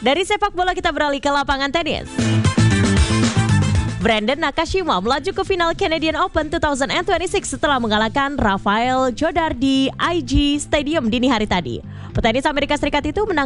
Dari sepak bola kita beralih ke lapangan tenis. Brandon Nakashima melaju ke final Canadian Open 2026 setelah mengalahkan Rafael Jodar di IG Stadium dini hari tadi. Petenis Amerika Serikat itu menang